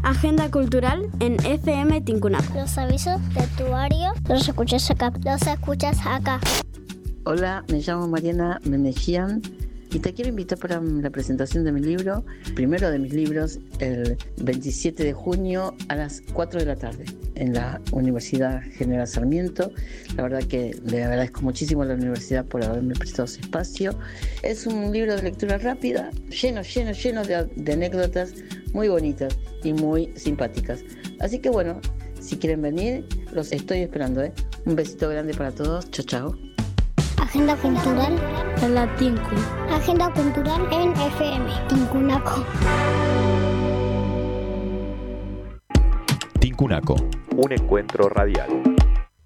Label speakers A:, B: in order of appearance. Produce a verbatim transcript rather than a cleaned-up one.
A: Agenda cultural en F M Tincunaco.
B: Los avisos de actuario los escuchas acá. Los escuchas acá.
C: Hola, me llamo Mariana Menegian y te quiero invitar para la presentación de mi libro, primero de mis libros, el veintisiete de junio a las cuatro de la tarde en la Universidad General Sarmiento. La verdad que le agradezco muchísimo a la universidad por haberme prestado ese espacio. Es un libro de lectura rápida, lleno, lleno, lleno de, de anécdotas muy bonitas y muy simpáticas. Así que bueno, si quieren venir, los estoy esperando, ¿eh? Un besito grande para todos. Chao, chao.
B: Agenda cultural
A: en la Tinku.
B: Agenda cultural en F M Tincunaco.
D: Tincunaco, un encuentro radial.